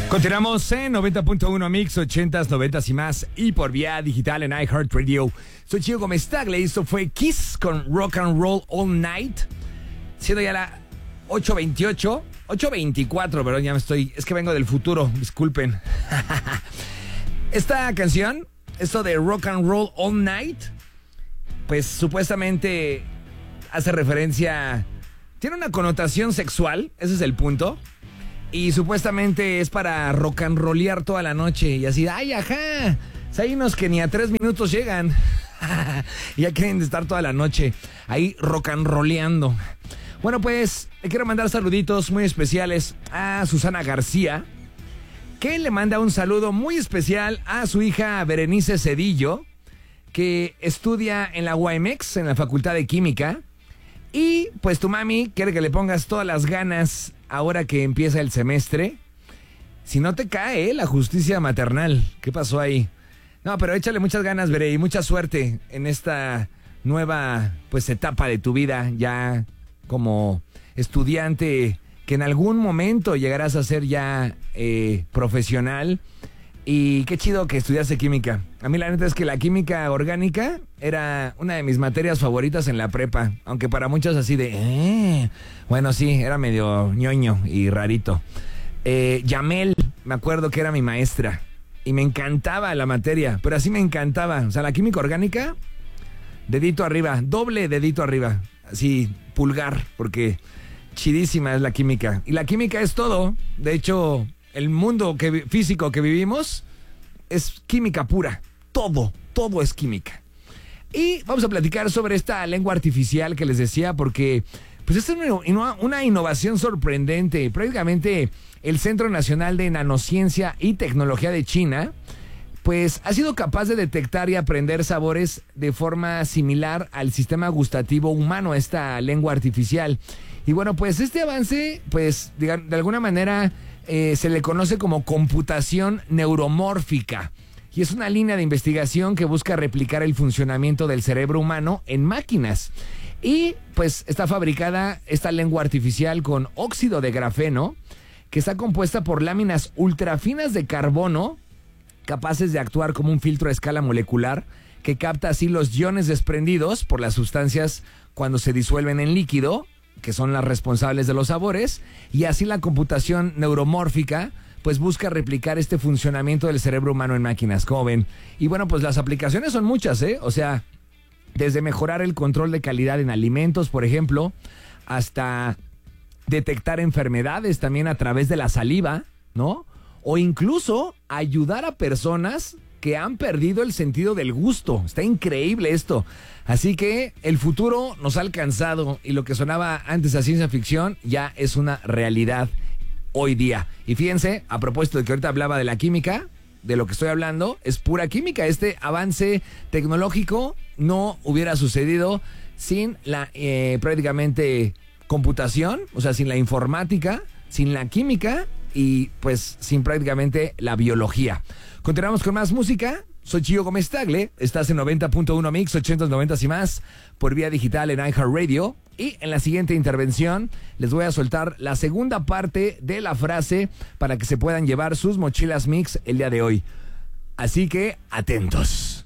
Continuamos en 90.1 Mix, 80s, 90s y más, y por vía digital en iHeartRadio. Soy Chico Gómez Tagle y esto fue Kiss con Rock and Roll All Night. Siendo ya la 8:28, 8:24, pero ya es que vengo del futuro, disculpen. Esta canción, esto de Rock and Roll All Night, pues supuestamente hace referencia, tiene una connotación sexual, ese es el punto. Y supuestamente es para rock and rollear toda la noche. Y así, ¡ay, ajá! Hay unos que ni a 3 minutos llegan. Y ya quieren estar toda la noche ahí rock and rolleando. Bueno, pues le quiero mandar saluditos muy especiales a Susana García, que le manda un saludo muy especial a su hija Berenice Cedillo, que estudia en la UAMX, en la Facultad de Química. Y pues tu mami quiere que le pongas todas las ganas ahora que empieza el semestre. Si no te cae, la justicia maternal. ¿Qué pasó ahí? No, pero échale muchas ganas, Bere, y mucha suerte en esta nueva pues etapa de tu vida, ya como estudiante, que en algún momento llegarás a ser ya profesional. Y qué chido que estudiaste química. A mí la neta es que la química orgánica era una de mis materias favoritas en la prepa. Aunque para muchos así de... Bueno, sí, era medio ñoño y rarito. Yamel, me acuerdo que era mi maestra. Y me encantaba la materia, pero así me encantaba. O sea, la química orgánica, dedito arriba, doble dedito arriba. Así, pulgar, porque chidísima es la química. Y la química es todo. De hecho... el mundo físico que vivimos es química pura. Todo es química. Y vamos a platicar sobre esta lengua artificial que les decía, porque pues es una innovación sorprendente. Prácticamente el Centro Nacional de Nanociencia y Tecnología de China pues ha sido capaz de detectar y aprender sabores de forma similar al sistema gustativo humano, esta lengua artificial. Y bueno, pues este avance, pues de alguna manera... se le conoce como computación neuromórfica y es una línea de investigación que busca replicar el funcionamiento del cerebro humano en máquinas. Y pues está fabricada esta lengua artificial con óxido de grafeno, que está compuesta por láminas ultrafinas de carbono capaces de actuar como un filtro a escala molecular que capta así los iones desprendidos por las sustancias cuando se disuelven en líquido, que son las responsables de los sabores, y así la computación neuromórfica pues busca replicar este funcionamiento del cerebro humano en máquinas, como ven. Y bueno, pues las aplicaciones son muchas, o sea, desde mejorar el control de calidad en alimentos, por ejemplo, hasta detectar enfermedades también a través de la saliva, ¿no? O incluso ayudar a personas que han perdido el sentido del gusto. Está increíble esto. Así que el futuro nos ha alcanzado y lo que sonaba antes a ciencia ficción ya es una realidad hoy día. Y fíjense, a propósito de que ahorita hablaba de la química, de lo que estoy hablando, es pura química. Este avance tecnológico no hubiera sucedido sin la prácticamente computación, o sea, sin la informática, sin la química y pues sin prácticamente la biología. Continuamos con más música. Soy Chico Gómez Tagle. Estás en 90.1 Mix, 80s, 90s y más por vía digital en iHeartRadio. Y en la siguiente intervención les voy a soltar la segunda parte de la frase para que se puedan llevar sus mochilas Mix el día de hoy. Así que atentos.